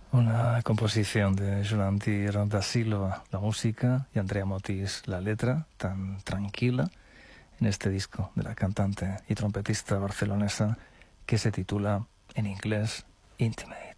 Una composición de Jolantir da Silva, la música, y Andrea Motis, la letra, tan tranquila, en este disco de la cantante y trompetista barcelonesa que se titula en inglés Intimate.